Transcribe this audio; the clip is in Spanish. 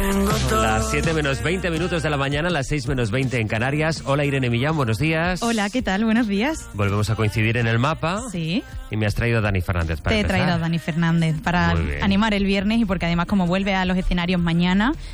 Son las 7 menos 20 minutos de la mañana, las 6 menos 20 en Canarias. Hola Irene Millán, buenos días. Hola, ¿qué tal? Buenos días. Volvemos a coincidir en el mapa. Sí. Y me has traído a Dani Fernández para Te he empezar. traído a Dani Fernández para animar el viernes y porque además como vuelve a los escenarios mañana,